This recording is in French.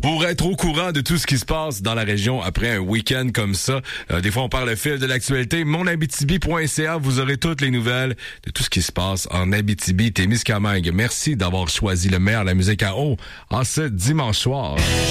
Pour être au courant de tout ce qui se passe dans la région après un week-end comme ça, des fois on parle le fil de l'actualité, monabitibi.ca, vous aurez toutes les nouvelles de tout ce qui se passe en Abitibi-Témiscamingue. Merci d'avoir choisi le meilleur de la musique à eau en ce dimanche soir.